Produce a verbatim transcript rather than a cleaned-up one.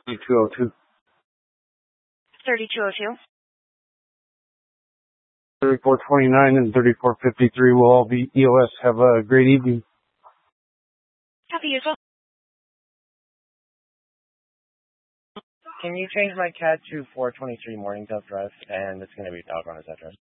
thirty-two oh two. thirty-two oh two. thirty-four twenty-nine and thirty-four fifty-three will all be E O S. Have a great evening. Copy as well. Can you change my cat to four twenty-three Morningdale Drive? And it's going to be dog on his address.